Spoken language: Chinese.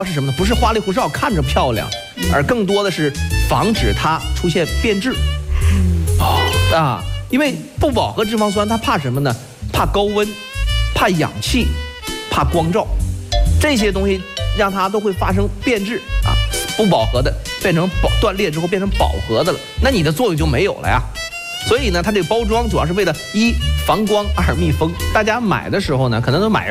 是什么呢？不是花里胡哨看着漂亮，而更多的是防止它出现变质。因为不饱和脂肪酸它怕什么呢？怕高温，怕氧气，怕光照，这些东西让它都会发生变质啊。不饱和的变成断裂之后变成饱和的了，那你的作用就没有了呀。所以呢，它这个包装主要是为了一防光，二密封。大家买的时候呢，可能都买